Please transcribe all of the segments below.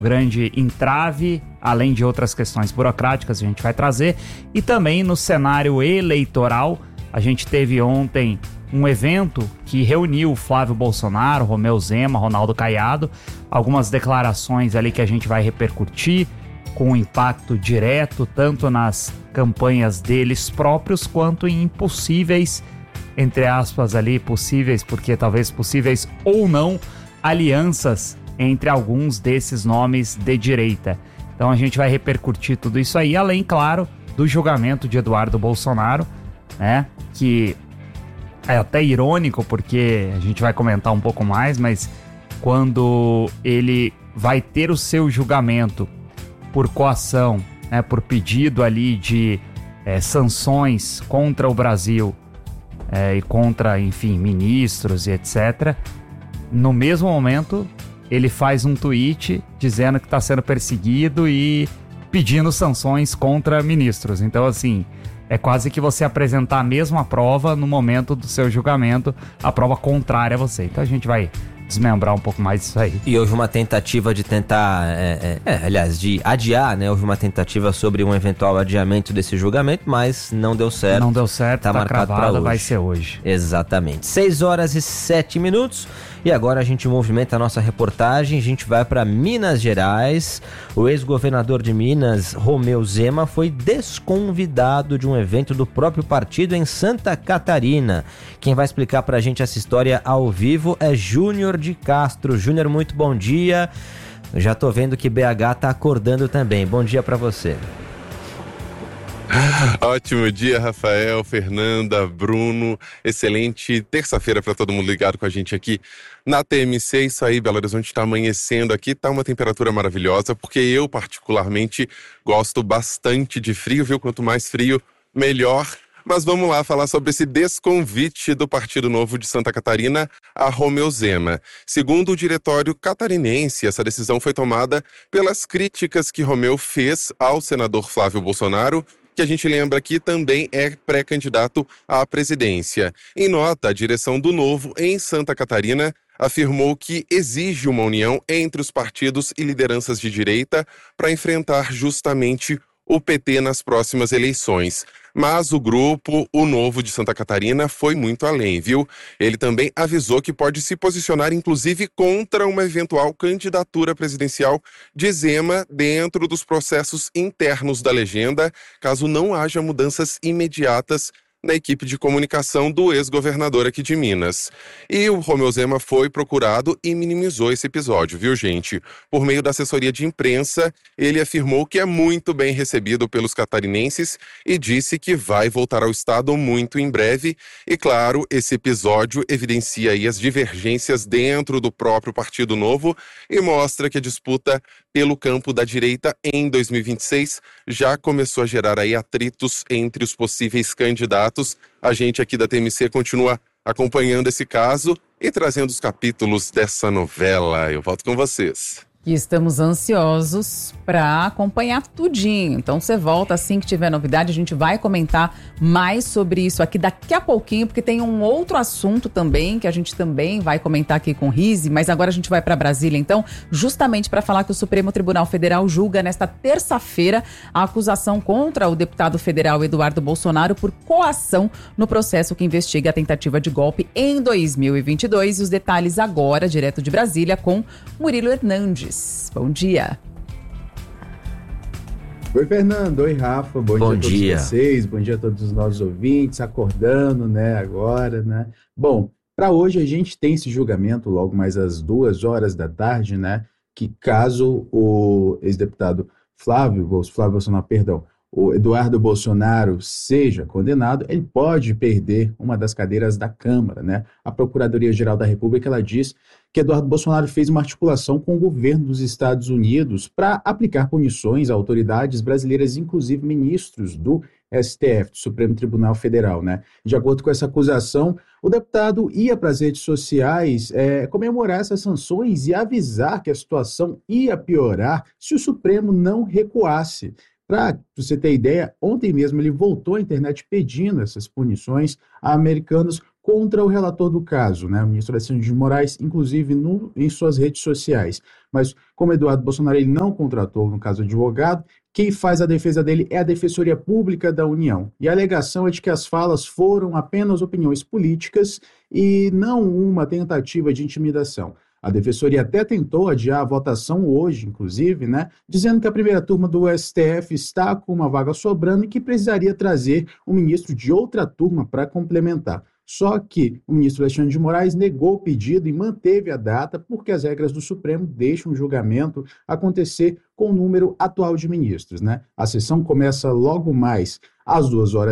grande entrave, além de outras questões burocráticas que a gente vai trazer. E também no cenário eleitoral, a gente teve ontem um evento que reuniu Flávio Bolsonaro, Romeu Zema, Ronaldo Caiado, algumas declarações ali que a gente vai repercutir com impacto direto, tanto nas campanhas deles próprios, quanto em possíveis, entre aspas ali, possíveis, porque talvez possíveis ou não, alianças entre alguns desses nomes de direita. Então a gente vai repercutir tudo isso aí, além, claro, do julgamento de Eduardo Bolsonaro, né, que é até irônico, porque a gente vai comentar um pouco mais, mas quando ele vai ter o seu julgamento por coação, né, por pedido ali de sanções contra o Brasil e contra, enfim, ministros e etc., no mesmo momento ele faz um tweet dizendo que está sendo perseguido e pedindo sanções contra ministros. Então, assim, é quase que você apresentar a mesma prova no momento do seu julgamento, a prova contrária a você. Então a gente vai desmembrar um pouco mais disso aí. E houve uma tentativa de tentar, aliás, de adiar, né? Houve uma tentativa sobre um eventual adiamento desse julgamento, mas não deu certo. Não deu certo, tá marcado para hoje. Vai ser hoje. Exatamente. 6h07. E agora a gente movimenta a nossa reportagem, a gente vai para Minas Gerais. O ex-governador de Minas, Romeu Zema, foi desconvidado de um evento do próprio partido em Santa Catarina. Quem vai explicar para a gente essa história ao vivo é Júnior de Castro. Júnior, muito bom dia. Eu já tô vendo que BH tá acordando também. Bom dia para você. Ótimo dia, Rafael, Fernanda, Bruno. Excelente terça-feira para todo mundo ligado com a gente aqui na TMC. Isso aí, Belo Horizonte está amanhecendo aqui, tá uma temperatura maravilhosa, porque eu particularmente gosto bastante de frio, viu? Quanto mais frio, melhor. Mas vamos lá falar sobre esse desconvite do Partido Novo de Santa Catarina a Romeu Zema. Segundo o diretório catarinense, essa decisão foi tomada pelas críticas que Romeu fez ao senador Flávio Bolsonaro, que a gente lembra que também é pré-candidato à presidência. Em nota, a direção do Novo em Santa Catarina afirmou que exige uma união entre os partidos e lideranças de direita para enfrentar justamente o PT nas próximas eleições. Mas o grupo, o Novo de Santa Catarina, foi muito além, viu? Ele também avisou que pode se posicionar, inclusive, contra uma eventual candidatura presidencial de Zema dentro dos processos internos da legenda, caso não haja mudanças imediatas na equipe de comunicação do ex-governador aqui de Minas. E o Romeu Zema foi procurado e minimizou esse episódio, viu, gente? Por meio da assessoria de imprensa, ele afirmou que é muito bem recebido pelos catarinenses e disse que vai voltar ao estado muito em breve. E, claro, esse episódio evidencia aí as divergências dentro do próprio Partido Novo e mostra que a disputa pelo campo da direita em 2026 já começou a gerar aí atritos entre os possíveis candidatos. A gente aqui da TMC continua acompanhando esse caso e trazendo os capítulos dessa novela. Eu volto com vocês. E estamos ansiosos para acompanhar tudinho. Então você volta assim que tiver novidade, a gente vai comentar mais sobre isso aqui daqui a pouquinho, porque tem um outro assunto também que a gente também vai comentar aqui com o Rizzi, mas agora a gente vai para Brasília então, justamente para falar que o Supremo Tribunal Federal julga nesta terça-feira a acusação contra o deputado federal Eduardo Bolsonaro por coação no processo que investiga a tentativa de golpe em 2022. E os detalhes agora, direto de Brasília, com Murilo Hernandes. Bom dia. Oi, Fernando. Oi, Rafa. Bom dia a todos vocês. Bom dia a todos os nossos ouvintes. Acordando, né, agora, né? Bom, para hoje a gente tem esse julgamento logo mais às 2h da tarde, né? Que caso o ex-deputado Flávio Bolsonaro, o Eduardo Bolsonaro seja condenado, ele pode perder uma das cadeiras da Câmara, né? A Procuradoria-Geral da República, ela diz que Eduardo Bolsonaro fez uma articulação com o governo dos Estados Unidos para aplicar punições a autoridades brasileiras, inclusive ministros do STF, do Supremo Tribunal Federal, né? De acordo com essa acusação, o deputado ia para as redes sociais comemorar essas sanções e avisar que a situação ia piorar se o Supremo não recuasse. Para você ter ideia, ontem mesmo ele voltou à internet pedindo essas punições a americanos contra o relator do caso, né, o ministro Alexandre de Moraes, inclusive em suas redes sociais. Mas como Eduardo Bolsonaro ele não contratou, no caso, advogado, quem faz a defesa dele é a Defensoria Pública da União. E a alegação é de que as falas foram apenas opiniões políticas e não uma tentativa de intimidação. A Defensoria até tentou adiar a votação hoje, inclusive, né, dizendo que a primeira turma do STF está com uma vaga sobrando e que precisaria trazer um ministro de outra turma para complementar. Só que o ministro Alexandre de Moraes negou o pedido e manteve a data porque as regras do Supremo deixam o julgamento acontecer com o número atual de ministros, né? A sessão começa logo mais às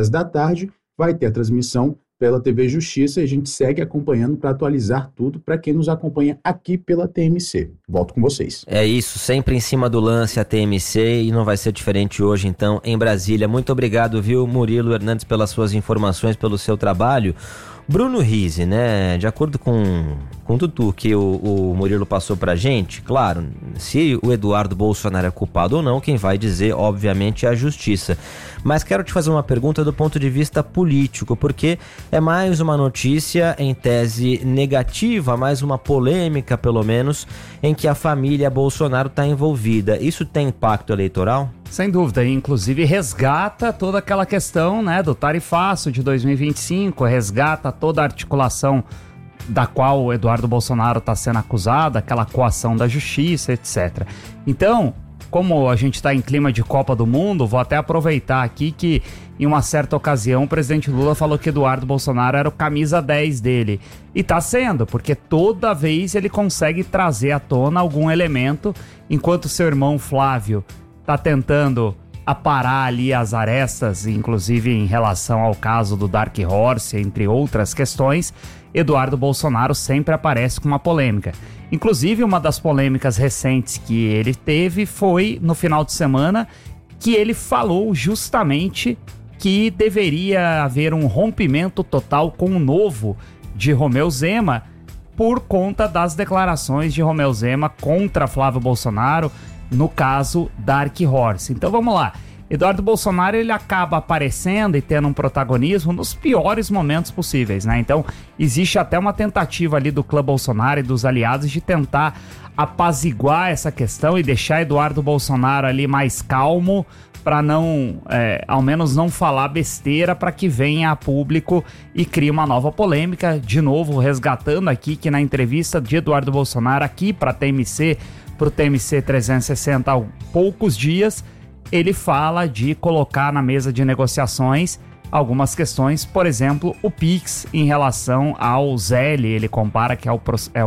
14h, vai ter a transmissão pela TV Justiça e a gente segue acompanhando para atualizar tudo para quem nos acompanha aqui pela TMC. Volto com vocês. É isso, sempre em cima do lance a TMC e não vai ser diferente hoje então em Brasília. Muito obrigado, viu, Murilo Hernandes, pelas suas informações, pelo seu trabalho. Bruno Rizzi, né, de acordo com tudo que o Murilo passou pra gente, claro, se o Eduardo Bolsonaro é culpado ou não, quem vai dizer, obviamente, é a justiça. Mas quero te fazer uma pergunta do ponto de vista político, porque é mais uma notícia em tese negativa, mais uma polêmica, pelo menos, em que a família Bolsonaro está envolvida. Isso tem impacto eleitoral? Sem dúvida, inclusive resgata toda aquela questão, né, do tarifaço de 2025, resgata toda a articulação da qual o Eduardo Bolsonaro está sendo acusado, aquela coação da justiça, etc. Então, como a gente está em clima de Copa do Mundo, vou até aproveitar aqui que em uma certa ocasião o presidente Lula falou que Eduardo Bolsonaro era o camisa 10 dele. E tá sendo, porque toda vez ele consegue trazer à tona algum elemento, enquanto seu irmão Flávio tá tentando aparar ali as arestas, inclusive em relação ao caso do Dark Horse, entre outras questões, Eduardo Bolsonaro sempre aparece com uma polêmica. Inclusive, uma das polêmicas recentes que ele teve foi no final de semana, que ele falou justamente que deveria haver um rompimento total com o Novo de Romeu Zema, por conta das declarações de Romeu Zema contra Flávio Bolsonaro, no caso Dark Horse. Então vamos lá, Eduardo Bolsonaro ele acaba aparecendo e tendo um protagonismo nos piores momentos possíveis, né? Então existe até uma tentativa ali do clã Bolsonaro e dos aliados de tentar apaziguar essa questão e deixar Eduardo Bolsonaro ali mais calmo para não, ao menos não falar besteira, para que venha a público e crie uma nova polêmica. De novo, resgatando aqui que na entrevista de Eduardo Bolsonaro aqui para o TMC 360 há poucos dias, ele fala de colocar na mesa de negociações algumas questões, por exemplo, o Pix em relação ao Zelle, ele compara que é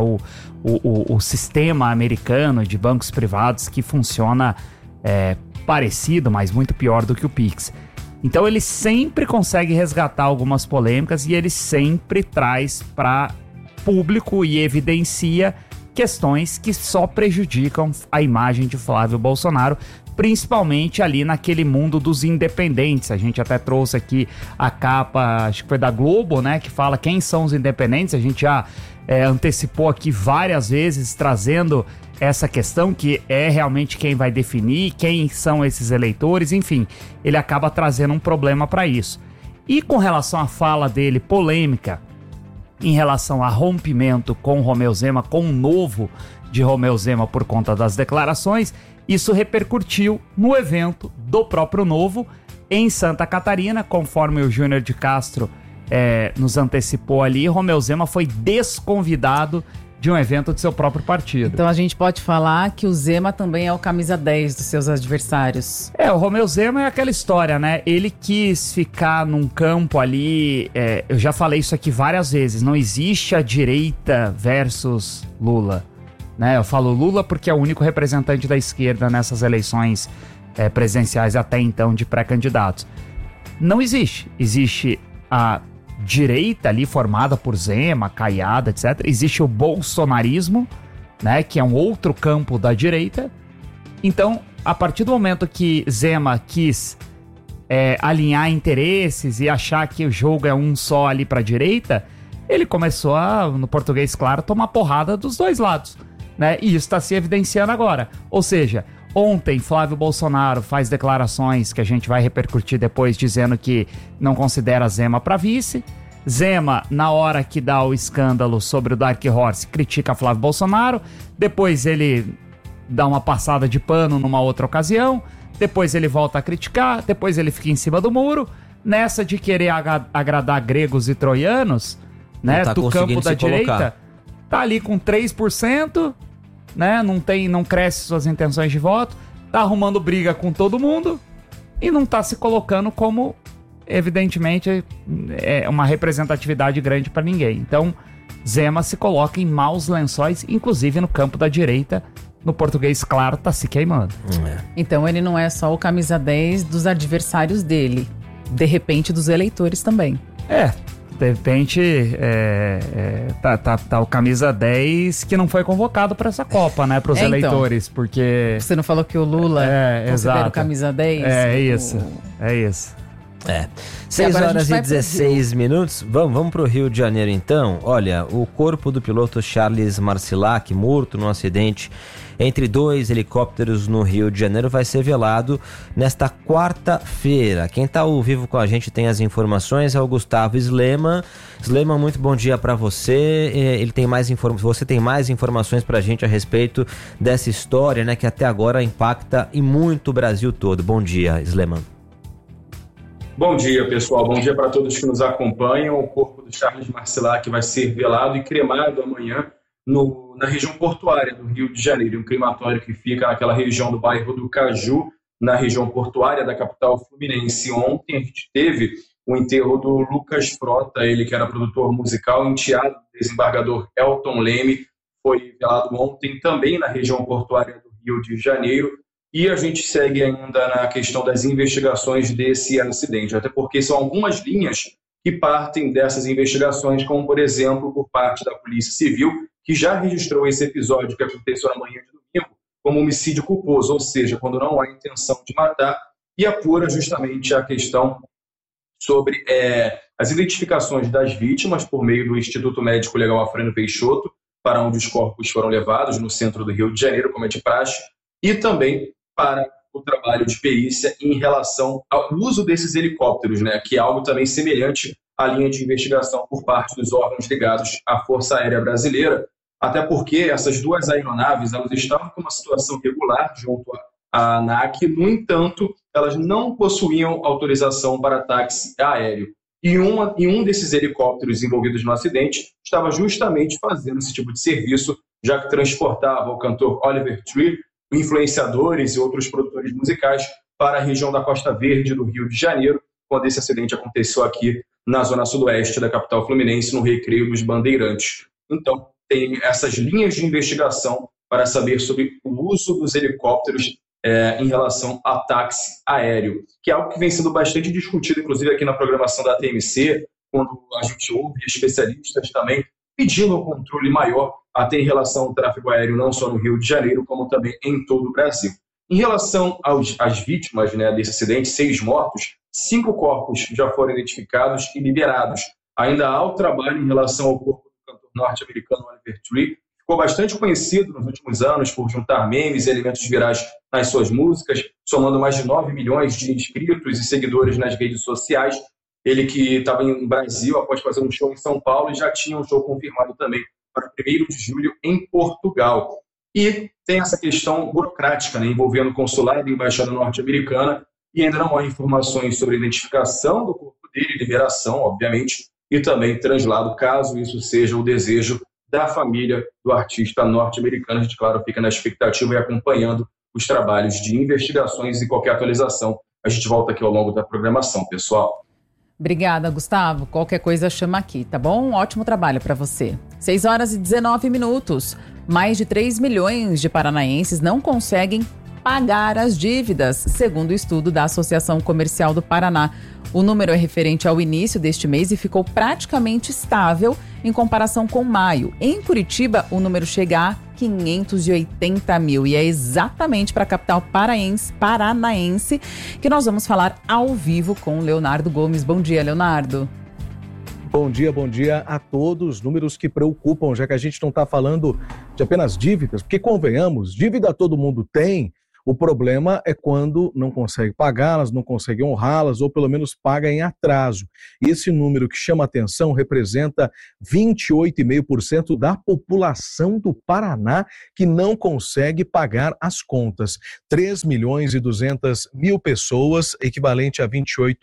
o sistema americano de bancos privados que funciona parecido, mas muito pior do que o Pix. Então ele sempre consegue resgatar algumas polêmicas e ele sempre traz para público e evidencia questões que só prejudicam a imagem de Flávio Bolsonaro, principalmente ali naquele mundo dos independentes. A gente até trouxe aqui a capa, acho que foi da Globo, né, que fala quem são os independentes. A gente já antecipou aqui várias vezes, trazendo essa questão que é realmente quem vai definir, quem são esses eleitores, enfim, ele acaba trazendo um problema para isso. E com relação à fala dele, polêmica, em relação a rompimento com Romeu Zema, com o Novo de Romeu Zema por conta das declarações, isso repercutiu no evento do próprio Novo em Santa Catarina, conforme o Júnior de Castro nos antecipou ali. Romeu Zema foi desconvidado de um evento do seu próprio partido. Então a gente pode falar que o Zema também é o camisa 10 dos seus adversários. O Romeu Zema é aquela história, né? Ele quis ficar num campo ali, eu já falei isso aqui várias vezes, não existe a direita versus Lula, né? Eu falo Lula porque é o único representante da esquerda nessas eleições presidenciais até então de pré-candidatos. Não existe. Existe a direita ali formada por Zema, Caiado, etc. Existe o bolsonarismo, né, que é um outro campo da direita. Então, a partir do momento que Zema quis alinhar interesses e achar que o jogo é um só ali para a direita, ele começou a, no português claro, tomar porrada dos dois lados, né? E isso está se evidenciando agora. Ou seja, ontem Flávio Bolsonaro faz declarações que a gente vai repercutir depois, dizendo que não considera Zema para vice. Zema, na hora que dá o escândalo sobre o Dark Horse, critica Flávio Bolsonaro, depois ele dá uma passada de pano numa outra ocasião, depois ele volta a criticar, depois ele fica em cima do muro, nessa de querer agradar gregos e troianos, né, do campo da direita, tá ali com 3%, né, não cresce suas intenções de voto, tá arrumando briga com todo mundo e não tá se colocando como, evidentemente, uma representatividade grande para ninguém. Então, Zema se coloca em maus lençóis, inclusive no campo da direita. No português, claro, tá se queimando. Então ele não é só o camisa 10 dos adversários dele, de repente dos eleitores também. De repente tá o camisa 10 que não foi convocado para essa Copa, né, pros eleitores, porque... Você não falou que o Lula considera o camisa 10? É isso. 6 horas e 16 minutos. Vamos pro Rio de Janeiro então. Olha, o corpo do piloto Charles Marcilac, morto num acidente entre 2 helicópteros no Rio de Janeiro, vai ser velado nesta quarta-feira. Quem está ao vivo com a gente tem as informações, é o Gustavo Slema. Slema, muito bom dia para você. Você tem mais informações para a gente a respeito dessa história, né, que até agora impacta e muito o Brasil todo. Bom dia, Slema. Bom dia, pessoal. Bom dia para todos que nos acompanham. O corpo do Charles Marcilac vai ser velado e cremado amanhã na região portuária do Rio de Janeiro, um crematório que fica naquela região do bairro do Caju, na região portuária da capital fluminense. Ontem a gente teve o enterro do Lucas Frota, ele que era produtor musical, enteado do desembargador Elton Leme, foi velado ontem também na região portuária do Rio de Janeiro. E a gente segue ainda na questão das investigações desse acidente, até porque são algumas linhas que partem dessas investigações, como, por exemplo, por parte da Polícia Civil, que já registrou esse episódio que aconteceu na manhã de domingo como homicídio culposo, ou seja, quando não há intenção de matar, e apura justamente a questão sobre as identificações das vítimas por meio do Instituto Médico Legal Afrino Peixoto, para onde os corpos foram levados no centro do Rio de Janeiro, como é de praxe, e também para o trabalho de perícia em relação ao uso desses helicópteros, né, que é algo também semelhante à linha de investigação por parte dos órgãos ligados à Força Aérea Brasileira, até porque essas duas aeronaves elas estavam com uma situação regular junto à ANAC, no entanto, elas não possuíam autorização para táxi aéreo. E um desses helicópteros envolvidos no acidente estava justamente fazendo esse tipo de serviço, já que transportava o cantor Oliver Tree, influenciadores e outros produtores musicais para a região da Costa Verde do Rio de Janeiro, quando esse acidente aconteceu aqui na zona sudoeste da capital fluminense, no Recreio dos Bandeirantes. Então, tem essas linhas de investigação para saber sobre o uso dos helicópteros em relação a táxi aéreo, que é algo que vem sendo bastante discutido, inclusive aqui na programação da TMC, quando a gente ouve especialistas também pedindo um controle maior até em relação ao tráfego aéreo, não só no Rio de Janeiro, como também em todo o Brasil. Em relação às vítimas, né, desse acidente, 6 mortos, 5 corpos já foram identificados e liberados. Ainda há o trabalho em relação ao corpo do cantor norte-americano Oliver Tree, ficou bastante conhecido nos últimos anos por juntar memes e elementos virais nas suas músicas, somando mais de 9 milhões de inscritos e seguidores nas redes sociais. Ele que estava em Brasil após fazer um show em São Paulo e já tinha um show confirmado também para 1º de julho em Portugal. E tem essa questão burocrática, né, envolvendo o consulado e a embaixada norte-americana, e ainda não há informações sobre a identificação do corpo dele, liberação, obviamente, e também translado, caso isso seja o desejo da família do artista norte-americano. A gente, claro, fica na expectativa e acompanhando os trabalhos de investigações e qualquer atualização. A gente volta aqui ao longo da programação, pessoal. Obrigada, Gustavo. Qualquer coisa chama aqui, tá bom? Um ótimo trabalho para você. 6 horas e 19 minutos. Mais de 3 milhões de paranaenses não conseguem pagar as dívidas, segundo o estudo da Associação Comercial do Paraná. O número é referente ao início deste mês e ficou praticamente estável em comparação com maio. Em Curitiba, o número chega a 580 mil e é exatamente para a capital paranaense que nós vamos falar ao vivo com Leonardo Gomes. Bom dia, Leonardo. Bom dia a todos. Números que preocupam, já que a gente não está falando de apenas dívidas, porque convenhamos, dívida todo mundo tem. O problema é quando não consegue pagá-las, não consegue honrá-las ou pelo menos paga em atraso. E esse número que chama atenção representa 28,5% da população do Paraná que não consegue pagar as contas. 3.200.000 pessoas, equivalente a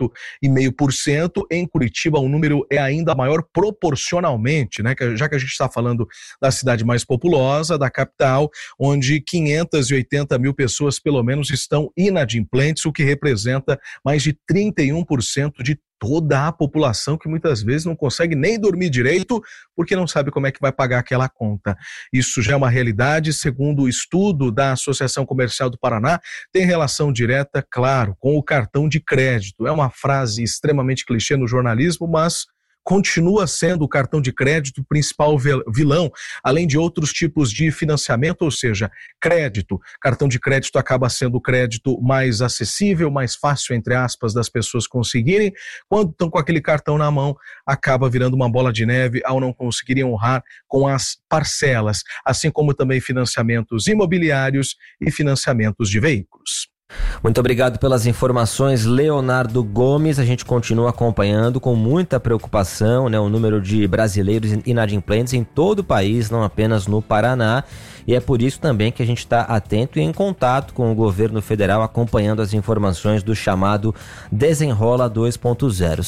28,5%. Em Curitiba, o número é ainda maior proporcionalmente, né? Já que a gente está falando da cidade mais populosa, da capital, onde 580.000 pessoas, pelo menos, estão inadimplentes, o que representa mais de 31% de toda a população que muitas vezes não consegue nem dormir direito porque não sabe como é que vai pagar aquela conta. Isso já é uma realidade, segundo o estudo da Associação Comercial do Paraná, tem relação direta, claro, com o cartão de crédito. É uma frase extremamente clichê no jornalismo, mas continua sendo o cartão de crédito o principal vilão, além de outros tipos de financiamento, ou seja, crédito. Cartão de crédito acaba sendo o crédito mais acessível, mais fácil, entre aspas, das pessoas conseguirem. Quando estão com aquele cartão na mão, acaba virando uma bola de neve ao não conseguirem honrar com as parcelas, assim como também financiamentos imobiliários e financiamentos de veículos. Muito obrigado pelas informações, Leonardo Gomes. A gente continua acompanhando com muita preocupação, né, o número de brasileiros inadimplentes em todo o país, não apenas no Paraná. E é por isso também que a gente está atento e em contato com o governo federal, acompanhando as informações do chamado Desenrola 2.0.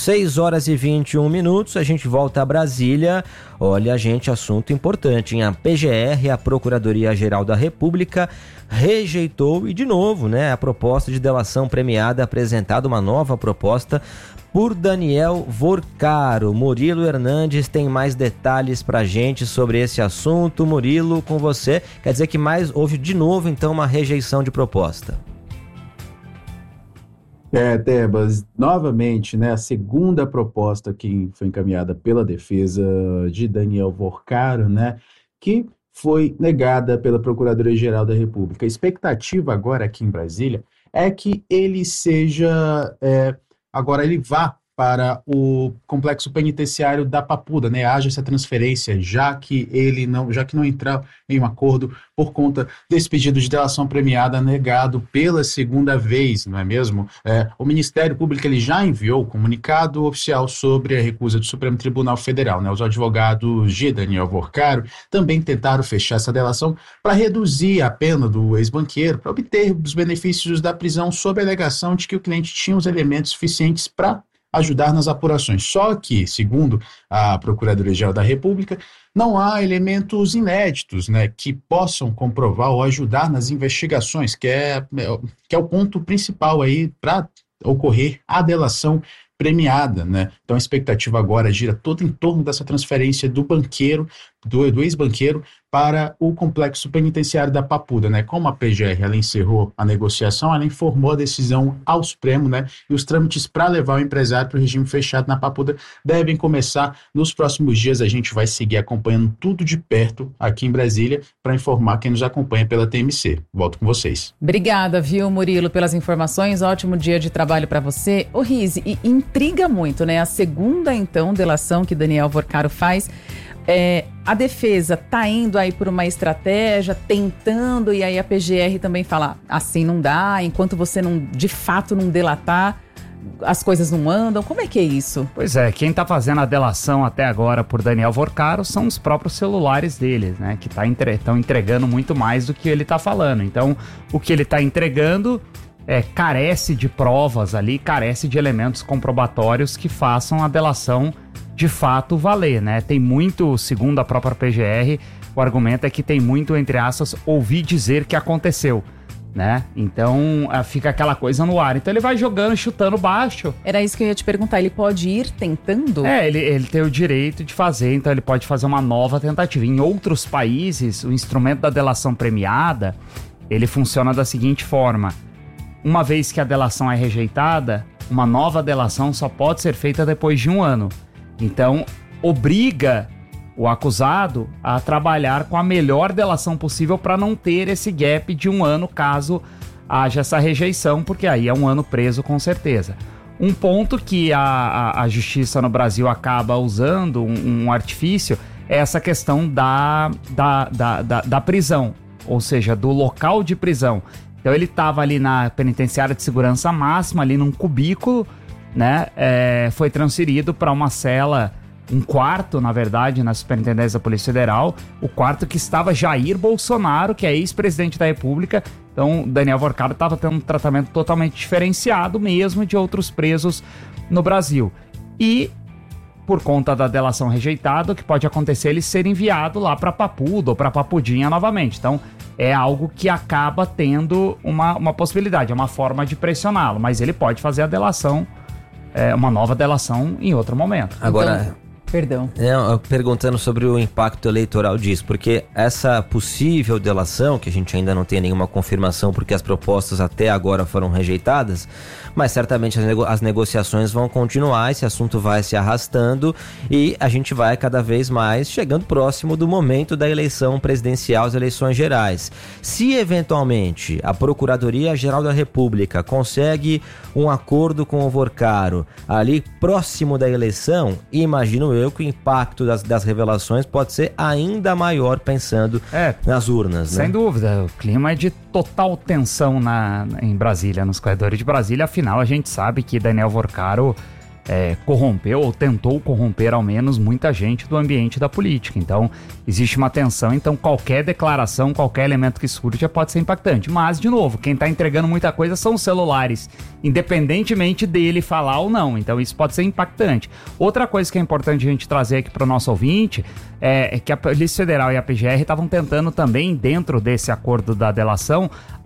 6h21, a gente volta a Brasília. Olha, gente, assunto importante, hein? A PGR, a Procuradoria-Geral da República, rejeitou e de novo, né, a proposta de delação premiada, apresentada uma nova proposta por Daniel Vorcaro. Murilo Hernandes tem mais detalhes pra gente sobre esse assunto. Murilo, com você. Quer dizer que houve de novo, então, uma rejeição de proposta. Tebas, novamente, né, a segunda proposta que foi encaminhada pela defesa de Daniel Vorcaro, né, que foi negada pela Procuradoria-Geral da República. A expectativa agora aqui em Brasília é que ele agora ele vá para o complexo penitenciário da Papuda, né? Haja essa transferência, já que não entrou em um acordo por conta desse pedido de delação premiada negado pela segunda vez, não é mesmo? O Ministério Público ele já enviou comunicado oficial sobre a recusa do Supremo Tribunal Federal, né? Os advogados de Daniel Vorcaro também tentaram fechar essa delação para reduzir a pena do ex-banqueiro, para obter os benefícios da prisão sob a alegação de que o cliente tinha os elementos suficientes para ajudar nas apurações. Só que, segundo a Procuradoria-Geral da República, não há elementos inéditos, né, que possam comprovar ou ajudar nas investigações, que é o ponto principal aí para ocorrer a delação premiada, né? Então a expectativa agora gira toda em torno dessa transferência do banqueiro, do ex-banqueiro, para o complexo penitenciário da Papuda, né? Como a PGR ela encerrou a negociação, ela informou a decisão ao Supremo, né? E os trâmites para levar o empresário para o regime fechado na Papuda devem começar nos próximos dias. A gente vai seguir acompanhando tudo de perto aqui em Brasília para informar quem nos acompanha pela TMC. Volto com vocês. Obrigada, viu, Murilo, pelas informações. Ótimo dia de trabalho para você. Ô, Rize, e intriga muito, né? A segunda, então, delação que Daniel Vorcaro faz. A defesa tá indo aí por uma estratégia, tentando, e aí a PGR também fala, assim não dá, enquanto você de fato não delatar, as coisas não andam. Como é que é isso? Pois é, quem tá fazendo a delação até agora por Daniel Vorcaro são os próprios celulares deles, né, que estão entregando muito mais do que ele tá falando. Então, o que ele tá entregando carece de provas ali, carece de elementos comprobatórios que façam a delação de fato valer, né? Tem muito, segundo a própria PGR, o argumento é que tem muito, entre aspas, ouvir dizer que aconteceu, né? Então fica aquela coisa no ar. Então ele vai jogando, chutando baixo. Era isso que eu ia te perguntar, ele pode ir tentando? Ele tem o direito de fazer, então ele pode fazer uma nova tentativa. Em outros países, o instrumento da delação premiada, ele funciona da seguinte forma: uma vez que a delação é rejeitada, uma nova delação só pode ser feita depois de 1 ano. Então, obriga o acusado a trabalhar com a melhor delação possível para não ter esse gap de 1 ano caso haja essa rejeição, porque aí é 1 ano preso com certeza. Um ponto que a justiça no Brasil acaba usando, um artifício, é essa questão da prisão, ou seja, do local de prisão. Então ele estava ali na penitenciária de segurança máxima, ali num cubículo, né? Foi transferido para uma cela, um quarto, na verdade, na Superintendência da Polícia Federal, o quarto que estava Jair Bolsonaro, que é ex-presidente da República. Então, Daniel Vorcaro estava tendo um tratamento totalmente diferenciado mesmo de outros presos no Brasil. E, por conta da delação rejeitada, o que pode acontecer é ele ser enviado lá para Papudo ou para Papudinha novamente. Então, é algo que acaba tendo uma possibilidade, é uma forma de pressioná-lo, mas ele pode fazer a delação, uma nova delação em outro momento. Agora... Então, perdão. Perguntando sobre o impacto eleitoral disso, porque essa possível delação, que a gente ainda não tem nenhuma confirmação porque as propostas até agora foram rejeitadas, mas certamente as negociações vão continuar, esse assunto vai se arrastando e a gente vai cada vez mais chegando próximo do momento da eleição presidencial, as eleições gerais. Se eventualmente a Procuradoria-Geral da República consegue um acordo com o Vorcaro ali próximo da eleição, imagino eu que o impacto das revelações pode ser ainda maior pensando nas urnas, sem dúvida, o clima é de total tensão em Brasília, nos corredores de Brasília. Afinal, a gente sabe que Daniel Vorcaro corrompeu ou tentou corromper ao menos muita gente do ambiente da política. Então, existe uma tensão. Então, qualquer declaração, qualquer elemento que surja pode ser impactante. Mas, de novo, quem está entregando muita coisa são os celulares, independentemente dele falar ou não. Então, isso pode ser impactante. Outra coisa que é importante a gente trazer aqui para o nosso ouvinte é que a Polícia Federal e a PGR estavam tentando também, dentro desse acordo da delação,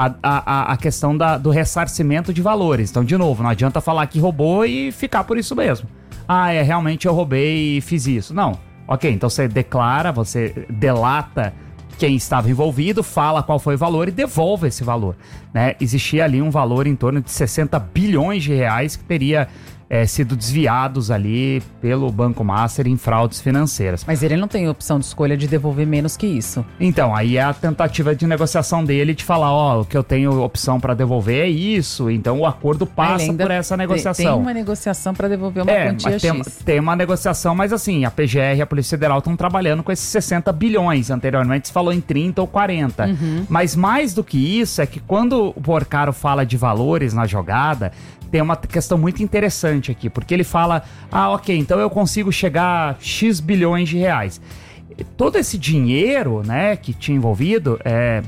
a questão do ressarcimento de valores. Então, de novo, não adianta falar que roubou e ficar por isso mesmo. Realmente eu roubei e fiz isso. Não. Ok, então você declara, você delata quem estava envolvido, fala qual foi o valor e devolve esse valor, né? Existia ali um valor em torno de 60 bilhões de reais que teria sido desviados ali pelo Banco Master em fraudes financeiras. Mas ele não tem opção de escolha de devolver menos que isso. Então, aí é a tentativa de negociação dele de falar, o que eu tenho opção para devolver é isso. Então, o acordo passa por essa negociação. Tem uma negociação para devolver uma quantia X. Tem uma negociação, mas assim, a PGR e a Polícia Federal estão trabalhando com esses 60 bilhões. Anteriormente se falou em 30 ou 40. Mas mais do que isso, é que quando o Vorcaro fala de valores na jogada, tem uma questão muito interessante aqui, porque ele fala, ok, então eu consigo chegar a X bilhões de reais. Todo esse dinheiro, né, que tinha envolvido,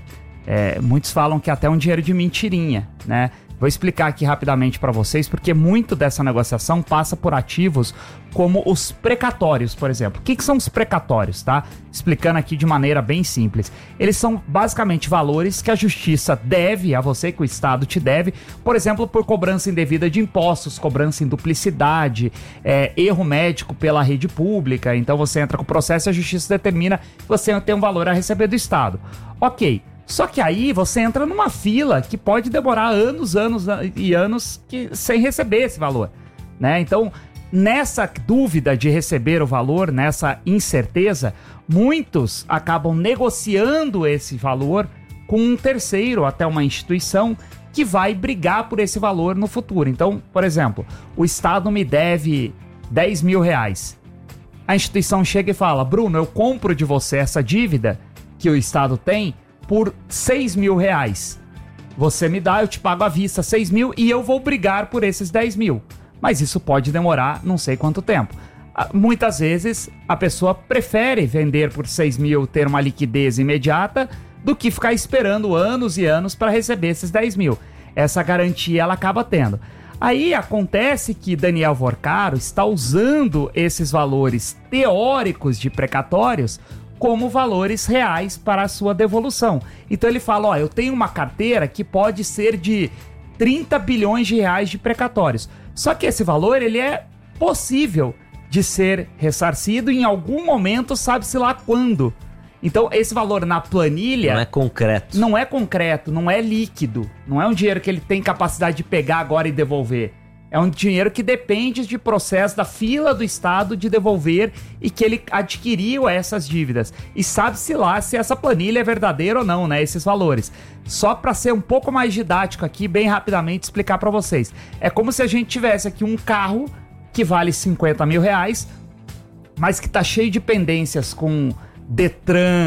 muitos falam que é até um dinheiro de mentirinha, né? Vou explicar aqui rapidamente para vocês, porque muito dessa negociação passa por ativos como os precatórios, por exemplo. O que são os precatórios, tá? Explicando aqui de maneira bem simples. Eles são basicamente valores que a justiça deve a você, que o Estado te deve, por exemplo, por cobrança indevida de impostos, cobrança em duplicidade, erro médico pela rede pública. Então você entra com o processo e a justiça determina que você tem um valor a receber do Estado. Ok. Só que aí você entra numa fila que pode demorar anos e anos sem receber esse valor, né? Então, nessa dúvida de receber o valor, nessa incerteza, muitos acabam negociando esse valor com um terceiro, até uma instituição, que vai brigar por esse valor no futuro. Então, por exemplo, o Estado me deve 10 mil reais. A instituição chega e fala, Bruno, eu compro de você essa dívida que o Estado tem por 6 mil reais. Você me dá, eu te pago à vista 6 mil e eu vou brigar por esses 10 mil. Mas isso pode demorar não sei quanto tempo. Muitas vezes a pessoa prefere vender por 6 mil, ter uma liquidez imediata, do que ficar esperando anos e anos para receber esses 10 mil. Essa garantia ela acaba tendo. Aí acontece que Daniel Vorcaro está usando esses valores teóricos de precatórios como valores reais para a sua devolução. Então ele fala, eu tenho uma carteira que pode ser de 30 bilhões de reais de precatórios. Só que esse valor, ele é possível de ser ressarcido em algum momento, sabe-se lá quando. Então esse valor na planilha... Não é concreto. Não é concreto, não é líquido. Não é um dinheiro que ele tem capacidade de pegar agora e devolver. É um dinheiro que depende de processo da fila do Estado de devolver e que ele adquiriu essas dívidas. E sabe-se lá se essa planilha é verdadeira ou não, né? Esses valores. Só para ser um pouco mais didático aqui, bem rapidamente explicar para vocês. É como se a gente tivesse aqui um carro que vale 50 mil reais, mas que tá cheio de pendências com Detran,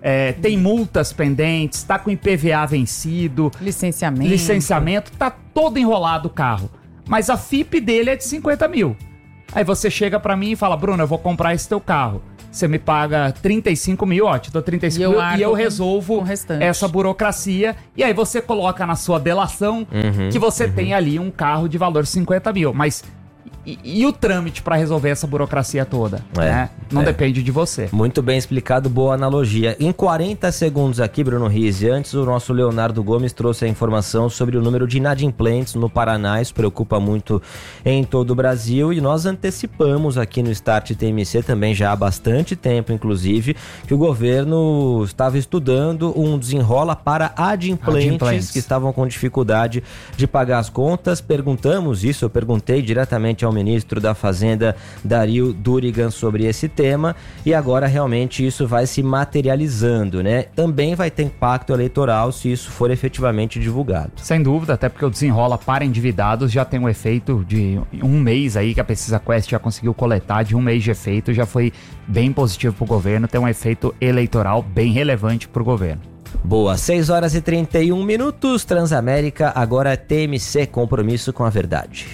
tem multas pendentes, está com IPVA vencido, licenciamento, tá todo enrolado o carro. Mas a FIP dele é de 50 mil. Aí você chega pra mim e fala, Bruno, eu vou comprar esse teu carro. Você me paga 35 mil, te dou 35 mil e eu resolvo essa burocracia. E aí você coloca na sua delação que você tem ali um carro de valor 50 mil. Mas e o trâmite para resolver essa burocracia toda? Né? Não depende de você. Muito bem explicado, boa analogia. Em 40 segundos aqui, Bruno Rizzi, antes o nosso Leonardo Gomes trouxe a informação sobre o número de inadimplentes no Paraná. Isso preocupa muito em todo o Brasil e nós antecipamos aqui no Start TMC também já há bastante tempo, inclusive, que o governo estava estudando um desenrola para adimplentes que estavam com dificuldade de pagar as contas. Perguntamos isso, eu perguntei diretamente ao ministro da Fazenda, Dario Durigan, sobre esse tema e agora realmente isso vai se materializando, né? Também vai ter impacto eleitoral se isso for efetivamente divulgado. Sem dúvida, até porque o desenrola para endividados já tem um efeito de um mês aí que a Pesquisa Quest já conseguiu coletar, de um mês de efeito, já foi bem positivo para o governo, tem um efeito eleitoral bem relevante para o governo. Boa, 6 horas e 31 minutos, Transamérica, agora TMC, compromisso com a verdade.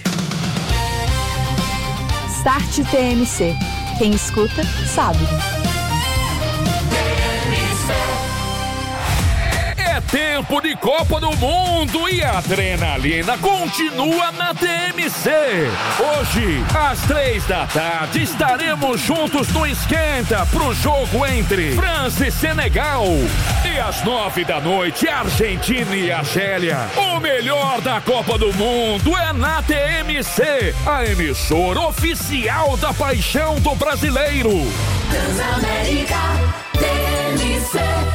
Start TMC. Quem escuta, sabe. É tempo de Copa do Mundo e a adrenalina continua na TMC. Hoje, às 3 da tarde, estaremos juntos no Esquenta pro jogo entre França e Senegal. E às 9 da noite, Argentina e Argélia. O melhor da Copa do Mundo é na TMC, a emissora oficial da paixão do brasileiro. Transamérica TMC.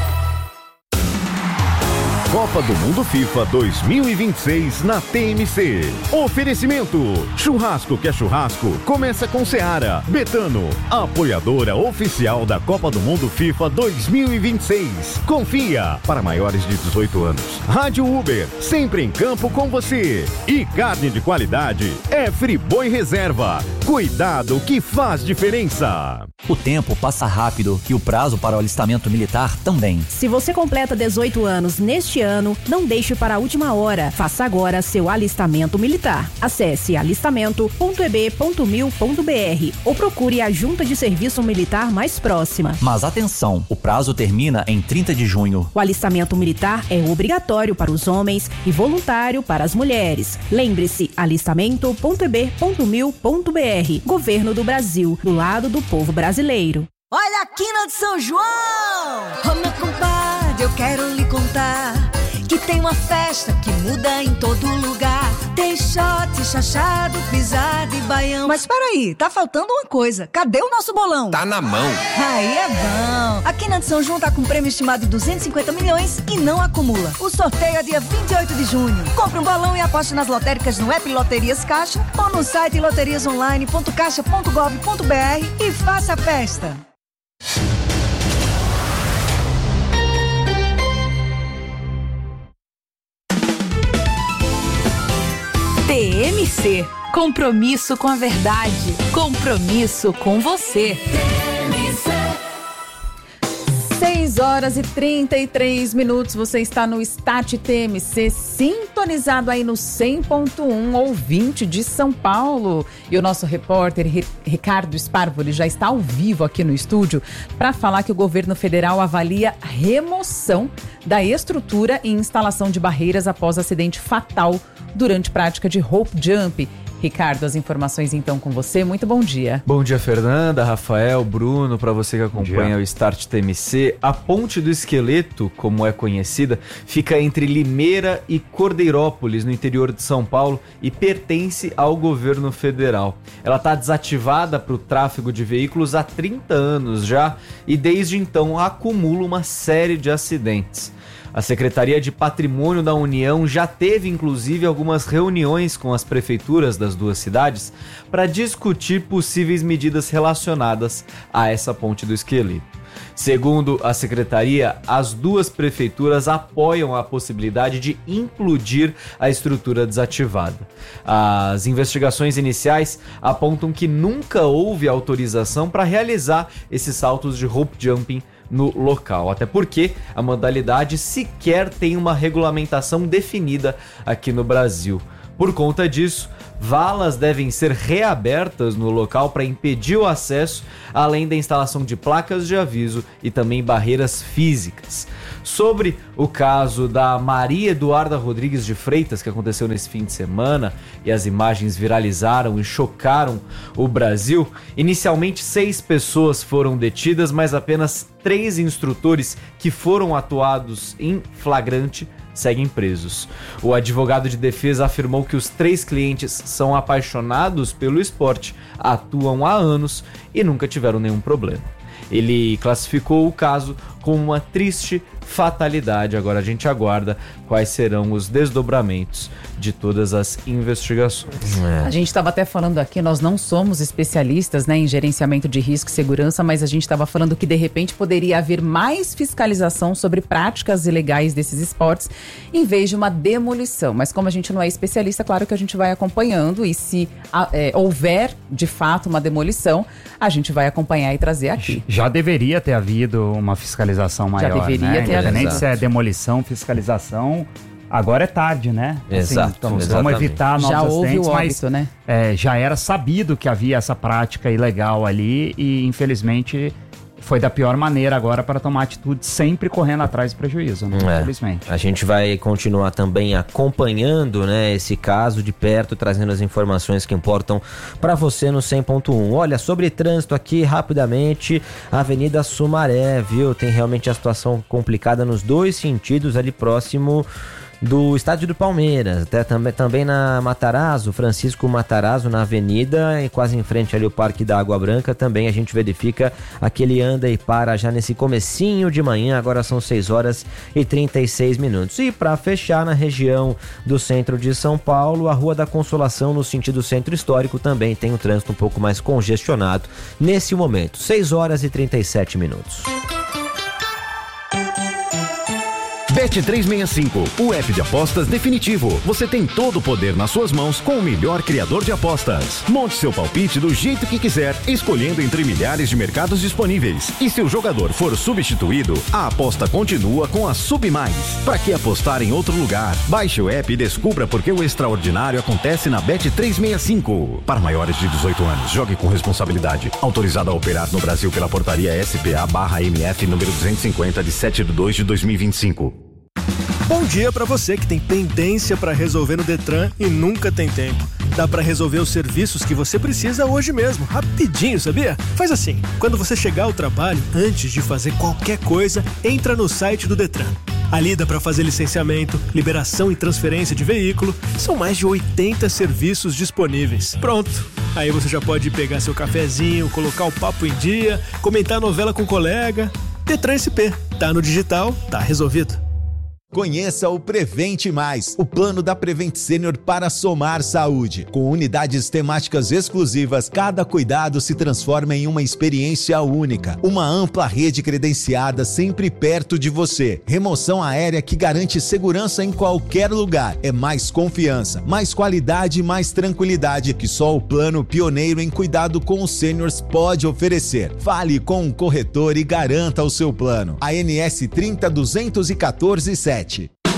Copa do Mundo FIFA 2026 na TMC. Oferecimento: churrasco que é churrasco, começa com Seara. Betano, apoiadora oficial da Copa do Mundo FIFA 2026. Confia, para maiores de 18 anos. Rádio Uber, sempre em campo com você. E carne de qualidade é Friboi Reserva. Cuidado que faz diferença. O tempo passa rápido e o prazo para o alistamento militar também. Se você completa 18 anos neste ano, não deixe para a última hora. Faça agora seu alistamento militar. Acesse alistamento.eb.mil.br ou procure a junta de serviço militar mais próxima. Mas atenção, o prazo termina em 30 de junho. O alistamento militar é obrigatório para os homens e voluntário para as mulheres. Lembre-se, alistamento.eb.mil.br. Governo do Brasil, do lado do povo brasileiro. Olha a quina de São João! Ô meu compadre, eu quero lhe contar que tem uma festa que muda em todo lugar. Tem shot, chachado, pisado e baião. Mas peraí, tá faltando uma coisa. Cadê o nosso bolão? Tá na mão. Aí é bom. A Quina de São João tá com um prêmio estimado de 250 milhões e não acumula. O sorteio é dia 28 de junho. Compre um bolão e aposte nas lotéricas no app Loterias Caixa ou no site loteriasonline.caixa.gov.br e faça a festa. TMC. Compromisso com a verdade. Compromisso com você. 6 horas e 33 minutos. Você está no Start TMC, sintonizado aí no 100.1, ouvinte de São Paulo. E o nosso repórter Ricardo Sparvoli já está ao vivo aqui no estúdio para falar que o governo federal avalia remoção da estrutura e instalação de barreiras após acidente fatal durante prática de rope jump. Ricardo, as informações então com você. Muito bom dia. Bom dia, Fernanda, Rafael, Bruno, para você que acompanha o Start TMC. A Ponte do Esqueleto, como é conhecida, fica entre Limeira e Cordeirópolis, no interior de São Paulo, e pertence ao governo federal. Ela está desativada para o tráfego de veículos há 30 anos já e desde então acumula uma série de acidentes. A Secretaria de Patrimônio da União já teve, inclusive, algumas reuniões com as prefeituras das duas cidades para discutir possíveis medidas relacionadas a essa Ponte do Esqueleto. Segundo a Secretaria, as duas prefeituras apoiam a possibilidade de implodir a estrutura desativada. As investigações iniciais apontam que nunca houve autorização para realizar esses saltos de rope jumping no local, até porque a modalidade sequer tem uma regulamentação definida aqui no Brasil. Por conta disso, valas devem ser reabertas no local para impedir o acesso, além da instalação de placas de aviso e também barreiras físicas. Sobre o caso da Maria Eduarda Rodrigues de Freitas, que aconteceu nesse fim de semana, e as imagens viralizaram e chocaram o Brasil, inicialmente 6 pessoas foram detidas, mas apenas 3 instrutores que foram atuados em flagrante seguem presos. O advogado de defesa afirmou que os 3 clientes são apaixonados pelo esporte, atuam há anos e nunca tiveram nenhum problema. Ele classificou o caso como uma triste fatalidade. Agora a gente aguarda quais serão os desdobramentos de todas as investigações. A gente estava até falando aqui, nós não somos especialistas, né, em gerenciamento de risco e segurança, mas a gente estava falando que de repente poderia haver mais fiscalização sobre práticas ilegais desses esportes em vez de uma demolição. Mas como a gente não é especialista, claro que a gente vai acompanhando e se houver de fato uma demolição, a gente vai acompanhar e trazer aqui. Já deveria ter havido uma fiscalização maior, já deveria, né? ter. Independente se é demolição, fiscalização, agora é tarde, né? Exato, então, vamos evitar novos já houve acidentes, o óbito, mas né? já era sabido que havia essa prática ilegal ali e infelizmente foi da pior maneira agora para tomar atitude, sempre correndo atrás do prejuízo, né? Infelizmente. A gente vai continuar também acompanhando, né, esse caso de perto, trazendo as informações que importam para você no 100.1. Olha, sobre trânsito aqui, rapidamente, Avenida Sumaré, viu? Tem realmente a situação complicada nos 2 sentidos, ali próximo do estádio do Palmeiras, até também na Matarazzo, Francisco Matarazzo, na avenida, e quase em frente ali o Parque da Água Branca, também a gente verifica aquele anda e para já nesse comecinho de manhã, agora são 6h36. E para fechar, na região do centro de São Paulo, a Rua da Consolação, no sentido centro histórico, também tem um trânsito um pouco mais congestionado nesse momento, 6h37. Bet365, o app de apostas definitivo. Você tem todo o poder nas suas mãos com o melhor criador de apostas. Monte seu palpite do jeito que quiser, escolhendo entre milhares de mercados disponíveis. E se o jogador for substituído, a aposta continua com a Sub Mais. Pra que apostar em outro lugar? Baixe o app e descubra por que o extraordinário acontece na Bet365. Para maiores de 18 anos, jogue com responsabilidade. Autorizado a operar no Brasil pela portaria SPA/MF número 250 de 7/2/2025. Bom dia para você que tem pendência para resolver no Detran e nunca tem tempo. Dá para resolver os serviços que você precisa hoje mesmo, rapidinho, sabia? Faz assim, quando você chegar ao trabalho, antes de fazer qualquer coisa, entra no site do Detran. Ali dá para fazer licenciamento, liberação e transferência de veículo. São mais de 80 serviços disponíveis. Pronto! Aí você já pode pegar seu cafezinho, colocar o papo em dia, comentar a novela com o colega. Detran SP. Tá no digital, tá resolvido. Conheça o Prevente Mais, o plano da Prevent Senior para somar saúde. Com unidades temáticas exclusivas, cada cuidado se transforma em uma experiência única. Uma ampla rede credenciada sempre perto de você. Remoção aérea que garante segurança em qualquer lugar. É mais confiança, mais qualidade e mais tranquilidade que só o plano pioneiro em cuidado com os seniors pode oferecer. Fale com um corretor e garanta o seu plano. ANS 30 214 7.